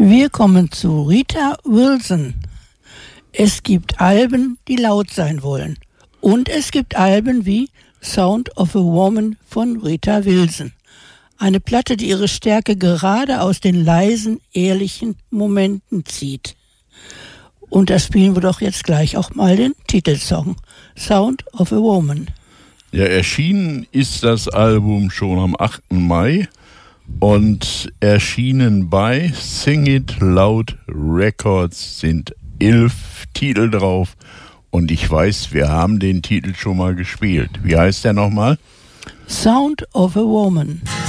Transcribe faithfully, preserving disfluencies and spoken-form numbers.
Wir kommen zu Rita Wilson. Es gibt Alben, die laut sein wollen. Und es gibt Alben wie Sound of a Woman von Rita Wilson. Eine Platte, die ihre Stärke gerade aus den leisen, ehrlichen Momenten zieht. Und da spielen wir doch jetzt gleich auch mal den Titelsong, Sound of a Woman. Ja, erschienen ist das Album schon am achten Mai und erschienen bei Sing It Loud Records sind elf Titel drauf und ich weiß, wir haben den Titel schon mal gespielt. Wie heißt der nochmal? Sound of a Woman.